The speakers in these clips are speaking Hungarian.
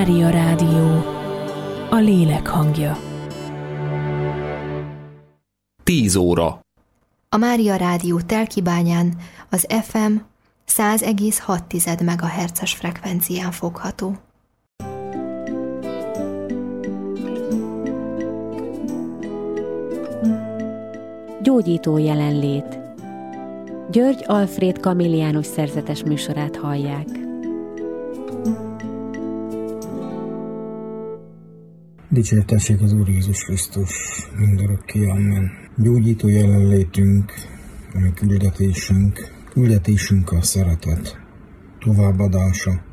Mária Rádió, a lélek hangja. 10 óra. A Mária Rádió Telkibányán az FM 100,6 MHz-es frekvencián fogható. Gyógyító jelenlét. György Alfréd Kamilliánus szerzetes műsorát hallják. Dicsértessék az Úr Jézus Krisztus, mindörökké, amen. Gyógyító jelenlétünk, ami küldetésünk a szeretet, továbbadása,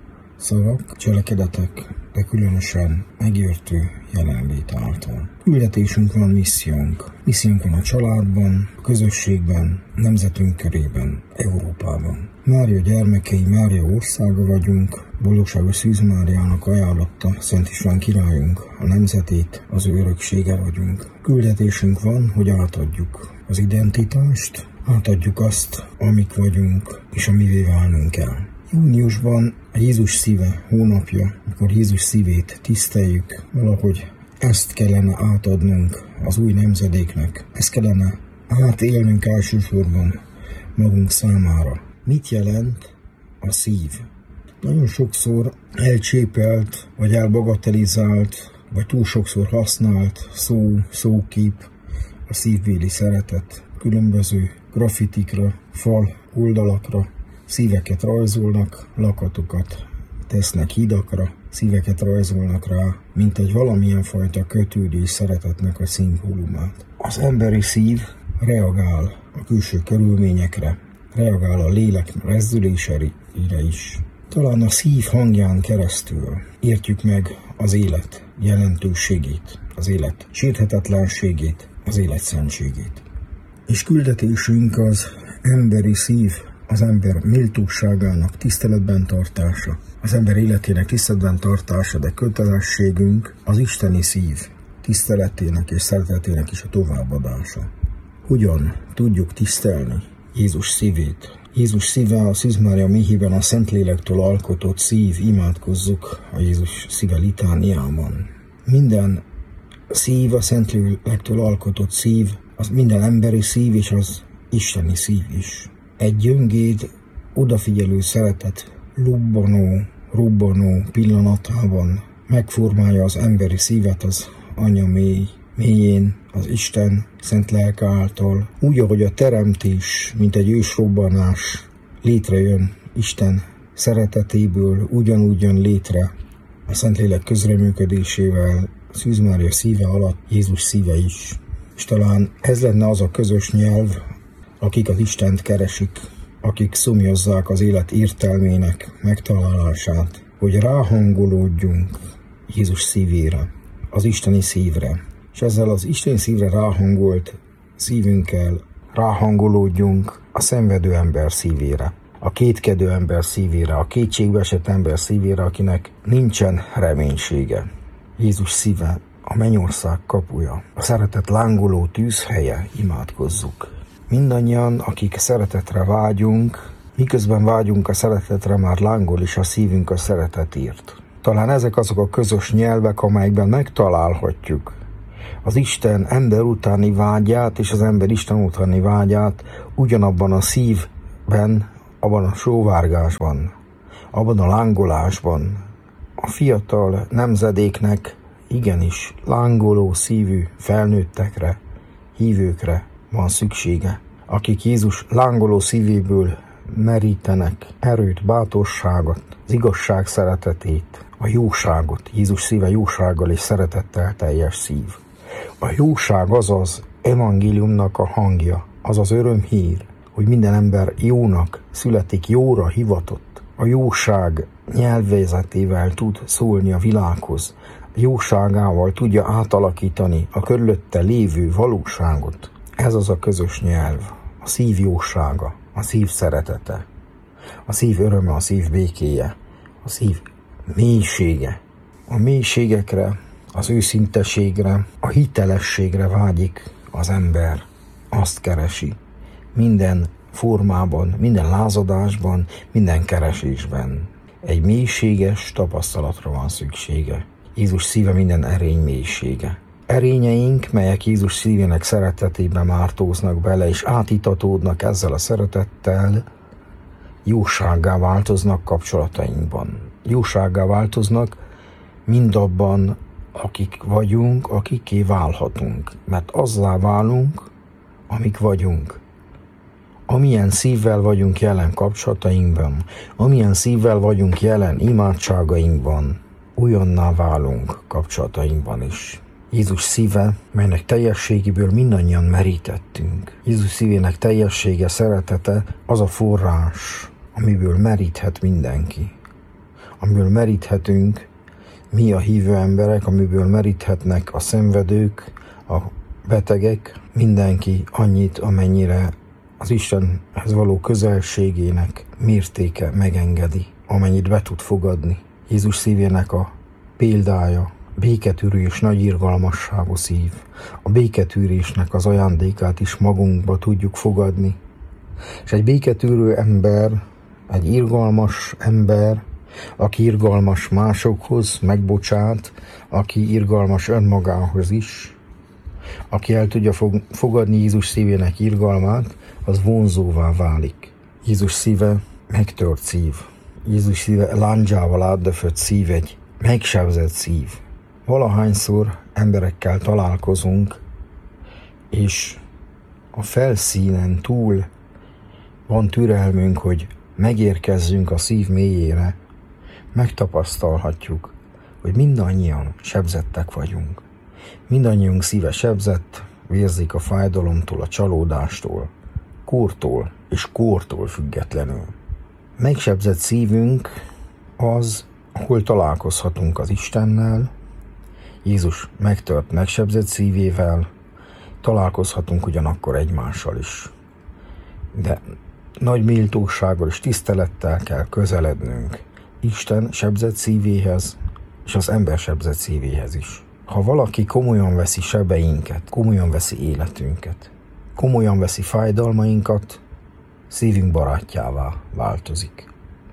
szavak, cselekedetek, de különösen megértő jelenlét által. Küldetésünk van, missziónk. Missziónk van a családban, a közösségben, nemzetünk körében, Európában. Mária gyermekei, Mária országa vagyunk, boldogságos Szűz Máriának ajánlotta Szent István királyunk, a nemzetét, az ő öröksége vagyunk. Küldetésünk van, hogy átadjuk az identitást, átadjuk azt, amik vagyunk, és amivé válnunk kell. Júniusban a Jézus szíve hónapja, amikor Jézus szívét tiszteljük, valahogy ezt kellene átadnunk az új nemzedéknek, ezt kellene átélnünk elsősorban magunk számára. Mit jelent a szív? Nagyon sokszor elcsépelt, vagy elbagatelizált, vagy túl sokszor használt szókép a szívbéli szeretet. Különböző grafitikra, fal oldalakra szíveket rajzolnak, lakatokat tesznek hidakra, szíveket rajzolnak rá, mint egy valamilyen fajta kötődés szeretetnek a szimbólumát. Az emberi szív reagál a külső körülményekre, reagál a lélek rezdülésére is. Talán a szív hangján keresztül értjük meg az élet jelentőségét, az élet sérthetetlenségét, az élet szentségét. És küldetésünk az emberi szív, az ember méltóságának tiszteletben tartása, az ember életének tiszteletben tartása, de kötelességünk az isteni szív tiszteletének és szeretetének is a továbbadása. Hogyan tudjuk tisztelni Jézus szívét? Jézus szíve a Szűz Mária méhében a Szentlélektől alkotott szív, imádkozzuk a Jézus szíve litániában. Minden szív, a Szentlélektől alkotott szív, az minden emberi szív és az isteni szív is. Egy gyöngéd, odafigyelő szeretet robbanó pillanatában megformálja az emberi szívet az Anya mélyén, az Isten szent lelke által. Úgy, ahogy a teremtés, mint egy ősrobbanás létrejön Isten szeretetéből, ugyanúgy jön létre a Szentlélek közreműködésével Szűz Mária szíve alatt Jézus szíve is. És talán ez lenne az a közös nyelv, akik az Istent keresik, akik szomjazzák az élet értelmének megtalálását, hogy ráhangolódjunk Jézus szívére, az isteni szívre. És ezzel az isteni szívre ráhangolt szívünkkel ráhangolódjunk a szenvedő ember szívére, a kétkedő ember szívére, a kétségbeesett ember szívére, akinek nincsen reménysége. Jézus szíve a mennyország kapuja, a szeretet lángoló tűzhelye, imádkozzuk. Mindannyian, akik szeretetre vágyunk, miközben vágyunk a szeretetre, már lángol is a szívünk a szeretetért. Talán ezek azok a közös nyelvek, amelyekben megtalálhatjuk az Isten ember utáni vágyát és az ember Isten utáni vágyát ugyanabban a szívben, abban a sóvárgásban, abban a lángolásban. A fiatal nemzedéknek igenis lángoló szívű felnőttekre, hívőkre van szüksége, akik Jézus lángoló szívéből merítenek erőt, bátorságot, az igazság szeretetét, a jóságot. Jézus szíve jósággal és szeretettel teljes szív. A jóság az az evangéliumnak a hangja, az az örömhír, hogy minden ember jónak születik, jóra hivatott. A jóság nyelvezetével tud szólni a világhoz, a jóságával tudja átalakítani a körülötte lévő valóságot. Ez az a közös nyelv, a szív jósága, a szív szeretete, a szív öröme, a szív békéje, a szív mélysége. A mélységekre, az őszinteségre, a hitelességre vágyik az ember, azt keresi. Minden formában, minden lázadásban, minden keresésben. egy mélységes tapasztalatra van szüksége. Jézus szíve minden erény mélysége. Erényeink, melyek Jézus szívének szeretetébe mártóznak bele, és átitatódnak ezzel a szeretettel, jósággá változnak kapcsolatainkban. Jósággá változnak mindabban, akik vagyunk, akikké válhatunk. Mert azzá válunk, amik vagyunk. Amilyen szívvel vagyunk jelen kapcsolatainkban, amilyen szívvel vagyunk jelen imádságainkban, olyanná válunk kapcsolatainkban is. Jézus szíve, melynek teljességéből mindannyian merítettünk. Jézus szívének teljessége, szeretete az a forrás, amiből meríthet mindenki. Amiből meríthetünk mi a hívő emberek, amiből meríthetnek a szenvedők, a betegek, mindenki annyit, amennyire az Istenhez való közelségének mértéke megengedi, amennyit be tud fogadni. Jézus szívének a példája, béketűrő és nagy irgalmasságú szív. A béketűrésnek az ajándékát is magunkba tudjuk fogadni. És egy béketűrő ember, egy irgalmas ember, aki irgalmas másokhoz, megbocsát, aki irgalmas önmagához is, aki el tudja fogadni Jézus szívének irgalmát, az vonzóvá válik. Jézus szíve megtört szív. Jézus szíve lándzsával átdöfött szív, egy megsebzett szív. Valahányszor emberekkel találkozunk, és a felszínen túl van türelmünk, hogy megérkezzünk a szív mélyére, megtapasztalhatjuk, hogy mindannyian sebzettek vagyunk. Mindannyiunk szíve sebzett, vérzik a fájdalomtól, a csalódástól, kortól és kórtól függetlenül. Megsebzett szívünk az, ahol találkozhatunk az Istennel. Jézus megtört, megsebzett szívével találkozhatunk ugyanakkor egymással is. De nagy méltósággal és tisztelettel kell közelednünk Isten sebzett szívéhez és az ember sebzett szívéhez is. Ha valaki komolyan veszi sebeinket, komolyan veszi életünket, komolyan veszi fájdalmainkat, szívünk barátjává változik.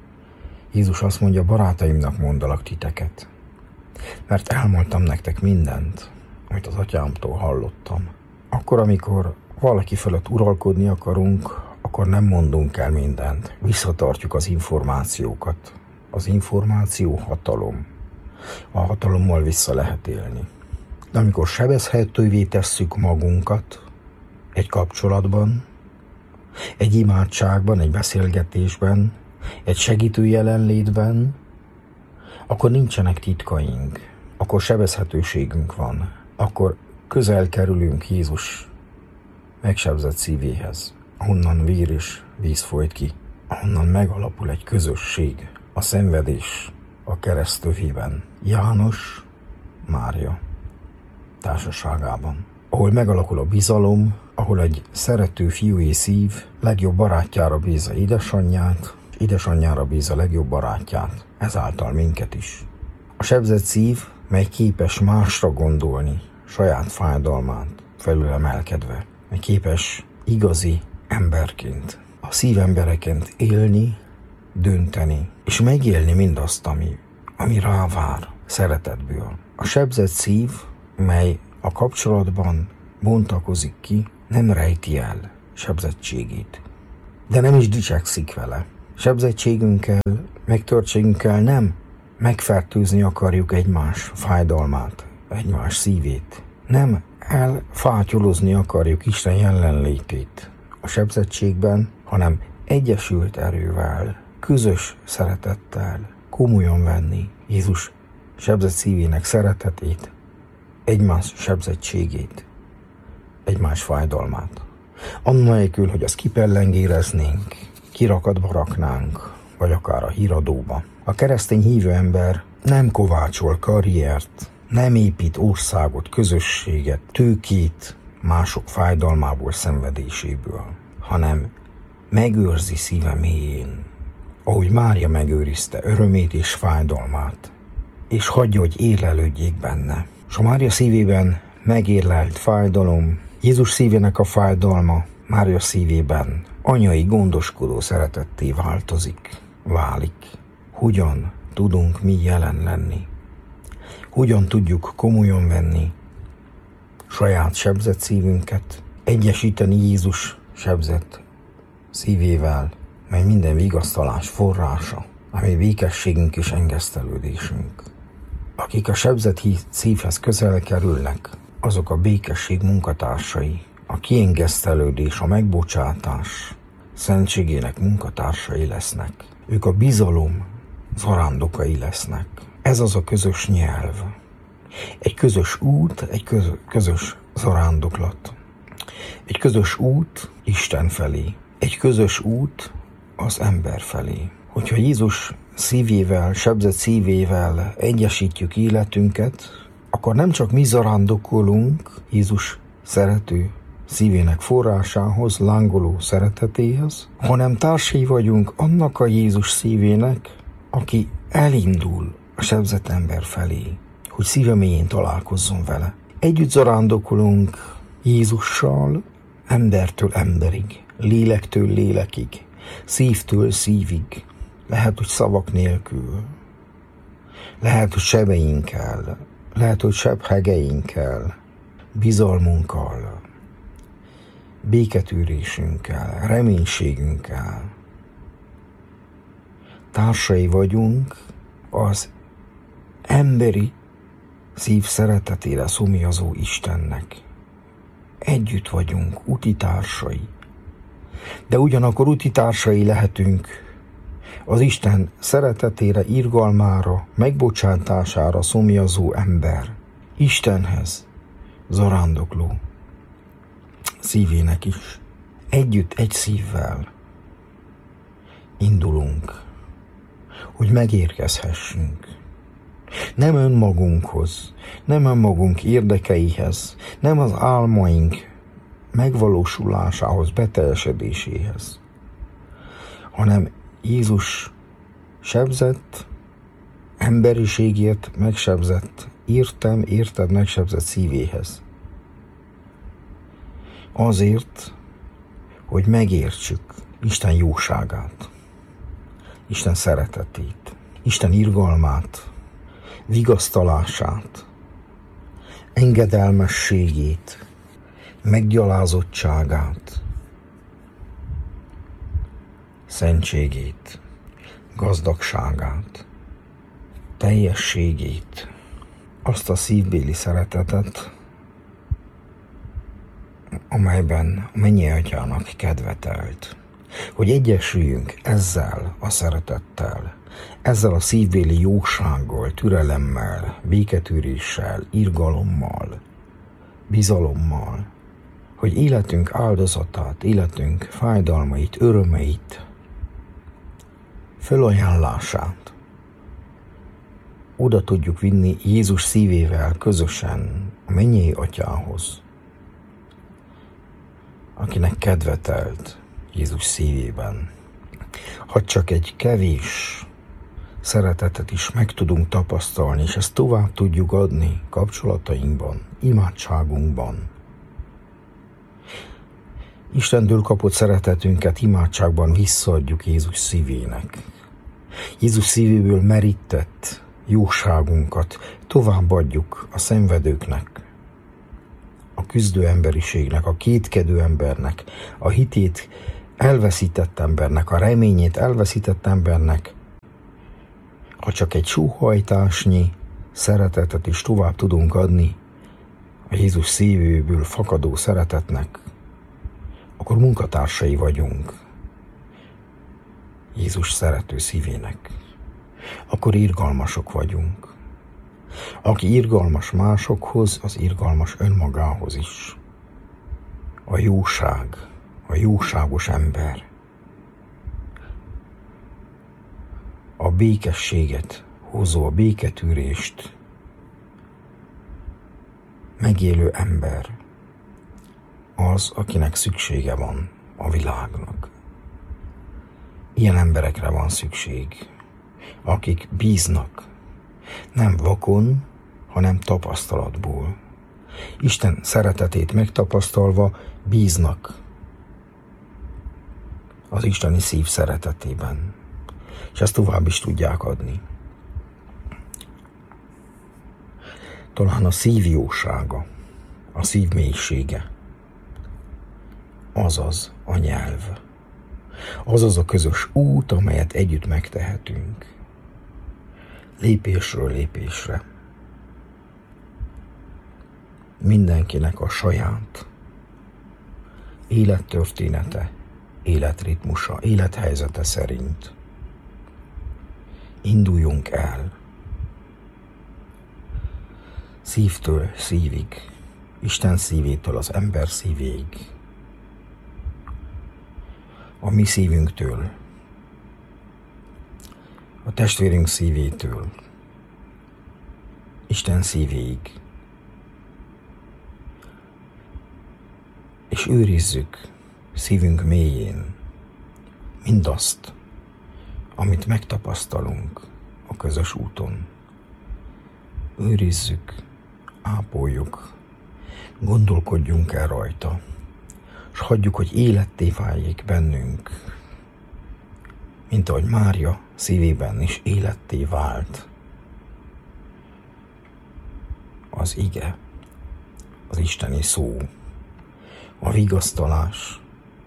Jézus azt mondja, barátaimnak mondalak titeket, mert elmondtam nektek mindent, amit az atyámtól hallottam. Akkor, amikor valaki fölött uralkodni akarunk, akkor nem mondunk el mindent. Visszatartjuk az információkat. Az információ hatalom. A hatalommal vissza lehet élni. De amikor sebezhetővé tesszük magunkat egy kapcsolatban, egy imádságban, egy beszélgetésben, egy segítő jelenlétben, akkor nincsenek titkaink, akkor sebezhetőségünk van, akkor közel kerülünk Jézus megsebzett szívéhez, ahonnan vér és víz folyt ki, ahonnan megalapul egy közösség, a szenvedés a keresztövében, János, Mária társaságában, ahol megalakul a bizalom, ahol egy szerető fiúi szív legjobb barátjára bízza édesanyját, és édesanyjára bízza legjobb barátját, ezáltal minket is. A sebzett szív, mely képes másra gondolni, saját fájdalmát felülemelkedve, mely képes igazi emberként, a szívembereként élni, dönteni, és megélni mindazt, ami rávár szeretetből. A sebzett szív, mely a kapcsolatban bontakozik ki, nem rejti el sebzettségét, de nem is dicsekszik vele. Sebzettségünkkel, megtörtségünkkel nem megfertőzni akarjuk egymás fájdalmát, egymás szívét. Nem elfátyolozni akarjuk Isten jelenlétét a sebzettségben, hanem egyesült erővel, közös szeretettel komolyan venni Jézus sebzett szívének szeretetét, egymás sebzettségét, egymás fájdalmát. Annélkül, hogy azt kipellengéreznénk, kirakatba raknánk, vagy akár a híradóba. A keresztény hívő ember nem kovácsol karriert, nem épít országot, közösséget, tőkét mások fájdalmából, szenvedéséből, hanem megőrzi szíve mélyén, ahogy Mária megőrizte örömét és fájdalmát, és hagyja, hogy érlelődjék benne. És a Mária szívében megérlelt fájdalom, Jézus szívének a fájdalma Mária szívében anyai gondoskodó szeretetté válik, hogyan tudunk mi jelen lenni. Hogyan tudjuk komolyan venni saját sebzett szívünket, egyesíteni Jézus sebzett szívével, mely minden vigasztalás forrása, ami békességünk és engesztelődésünk. Akik a sebzett szívhez közel kerülnek, azok a békesség munkatársai, a kiengesztelődés, a megbocsátás szentségének munkatársai lesznek. Ők a bizalom zarándokai lesznek. Ez az a közös nyelv. Egy közös út, egy közös zarándoklat. Egy közös út Isten felé. Egy közös út az ember felé. Hogyha Jézus szívével, sebzett szívével egyesítjük életünket, akkor nem csak mi zarándokolunk Jézus szerető szívének forrásához, lángoló szeretetéhez, hanem társai vagyunk annak a Jézus szívének, aki elindul a sebzett ember felé, hogy szíve mélyén találkozzon vele. Együtt zarándokolunk Jézussal embertől emberig, lélektől lélekig, szívtől szívig. Lehet, hogy szavak nélkül, lehet, hogy sebeinkkel, lehet, hogy sebhegeinkkel, bizalmunkkal, béketűrésünkkel, reménységünkkel. Társai vagyunk az emberi szív szeretetére szomjazó Istennek. Együtt vagyunk, utitársai. De ugyanakkor utitársai lehetünk az Isten szeretetére, irgalmára, megbocsátására szomjazó ember, Istenhez zarándokló szívének is. Együtt, egy szívvel indulunk, hogy megérkezhessünk. Nem önmagunkhoz, nem önmagunk érdekeihez, nem az álmaink megvalósulásához, beteljesedéséhez, hanem Jézus sebzett, emberiségért megsebzett, érted megsebzett szívéhez. Azért, hogy megértsük Isten jóságát, Isten szeretetét, Isten irgalmát, vigasztalását, engedelmességét, meggyalázottságát, szentségét, gazdagságát, teljességét, azt a szívbéli szeretetet, amelyben a Mennyei-Atyának kedve telt, hogy egyesüljünk ezzel a szeretettel, ezzel a szívbéli jósággal, türelemmel, béketűréssel, irgalommal, bizalommal, hogy életünk áldozatát, életünk fájdalmait, örömeit, fölajánlását oda tudjuk vinni Jézus szívével közösen a Mennyei-Atyához, akinek kedve telt Jézus szívében. Ha csak egy kevés szeretetet is meg tudunk tapasztalni, és ezt tovább tudjuk adni kapcsolatainkban, imádságunkban. Istentől kapott szeretetünket imádságban visszaadjuk Jézus szívének. Jézus szívéből merített jóságunkat továbbadjuk a szenvedőknek, a küzdő emberiségnek, a kétkedő embernek, a hitét elveszített embernek, a reményét elveszített embernek. Ha csak egy sóhajtásnyi szeretetet is tovább tudunk adni a Jézus szívéből fakadó szeretetnek, akkor munkatársai vagyunk Jézus szerető szívének. Akkor irgalmasok vagyunk. Aki irgalmas másokhoz, az irgalmas önmagához is. A jóság, a jóságos ember. A békességet hozó, a béketűrést megélő ember az, akinek szüksége van a világnak. Ilyen emberekre van szükség, akik bíznak, nem vakon, hanem tapasztalatból. Isten szeretetét megtapasztalva bíznak az isteni szív szeretetében. és ezt tovább is tudják adni. Talán a szív jósága, a szív mélysége, azaz a nyelv, azaz a közös út, amelyet együtt megtehetünk, lépésről lépésre. Mindenkinek a saját élettörténete, életritmusa, élethelyzete szerint induljunk el szívtől szívig, Isten szívétől az ember szívéig, a mi szívünktől, a testvérünk szívétől, Isten szívéig, és őrizzük szívünk mélyén mindazt, amit megtapasztalunk a közös úton. Őrizzük, ápoljuk, gondolkodjunk el rajta, és hagyjuk, hogy életté váljék bennünk, mint ahogy Mária szívében is életté vált az ige, az isteni szó, a vigasztalás,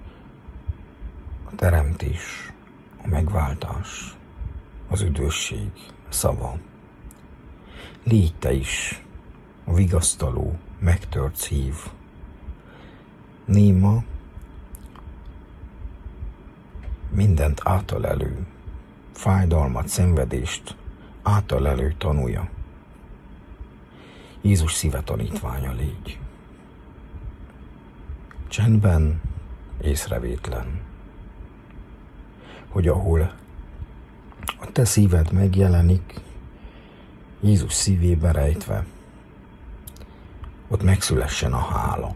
a teremtés, a megváltás, az üdvösség szava. Légy te is a vigasztaló, megtört szív, néma, mindent átalelő, fájdalmat, szenvedést átalelő tanúja. Jézus szíve tanítványa légy. Csendben, észrevétlen, hogy ahol a te szíved megjelenik, Jézus szívébe rejtve, ott megszülessen a hála.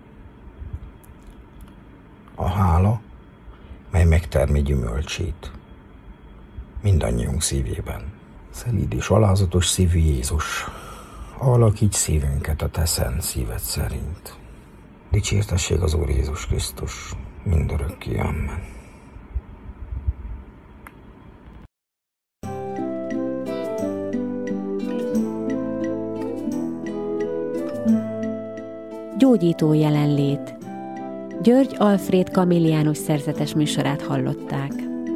A hála, mely megtermi gyümölcsét mindannyiunk szívében. Szelíd és alázatos szívű Jézus, alakíts szívünket a te szent szíved szerint. Dicsértessék az Úr Jézus Krisztus, mindörökké. Amen. Gyógyító jelenlét. György Alfréd Kamilliánus szerzetes műsorát hallották.